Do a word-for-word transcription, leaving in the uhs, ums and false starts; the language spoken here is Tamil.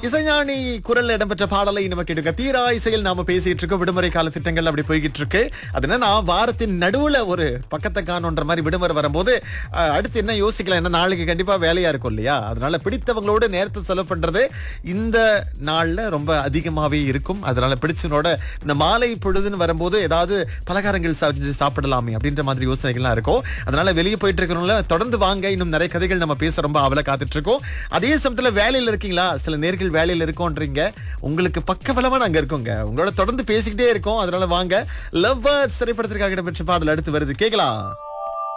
இசைஞானி குரல்ல இடம்பெற்ற பாடலை நமக்கு எடுக்க தீரா இசையில் நாம பேசிட்டு இருக்கோம். விடுமுறை கால திட்டங்கள் அப்படி போய்கிட்டு இருக்கு. அது என்னன்னா வாரத்தின் நடுவுல ஒரு பக்கத்தை காணுன்ற மாதிரி விடுமுறை வரும்போது அஹ், அடுத்து என்ன யோசிக்கலாம், என்ன நாளைக்கு கண்டிப்பா வேலையா இருக்கும் இல்லையா? அதனால பிடித்தவங்களோட நேரத்தை செலவு பண்றது இந்த நாள்ல ரொம்ப அதிகமாவே இருக்கும். அதனால பிடிச்சவனோட இந்த மாலை பொழுதுன்னு வரும்போது ஏதாவது பலகாரங்கள் செஞ்சு சாப்பிடலாமே அப்படின்ற மாதிரி யோசனைகள்லாம் இருக்கும். அதனால வெளியே போயிட்டு இருக்கிறவங்கள தொடர்ந்து வாங்க, இன்னும் நிறைய கதைகள் நம்ம பேச ரொம்ப அவல காத்துட்டு இருக்கோம். அதே சமயத்துல வேலையில இருக்கீங்களா? சில நேர்கள் வேலையில இருக்கோன்றீங்க, உங்களுக்கு பக்கபலமா நாங்க இருக்கோங்க, உங்களோட தொடர்ந்து பேசிக்கிட்டே இருக்கோம். அதனால வாங்க. லவ் பேர்ட்ஸ் திரைப்படத்திற்காக இடம்பெற்ற பாடல் அடுத்து வருது, கேட்கலாம்.